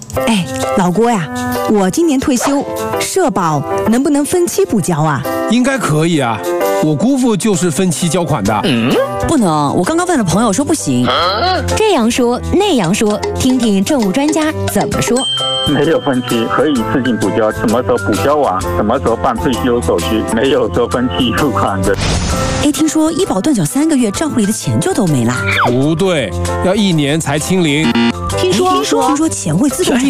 哎，老郭呀，我今年退休，社保能不能分期补交啊？ 应该可以啊，我姑父就是分期交款的。 不能，我刚刚问了朋友说不行。 这样说那样说，听听政务专家怎么说。 没有分期，可以自行补交，什么时候补交完，什么时候办退休手续，没有说分期付款的。 哎，听说医保断缴3个月，账户里的钱就都没了。 不对，要1年才清零。 听说钱会自动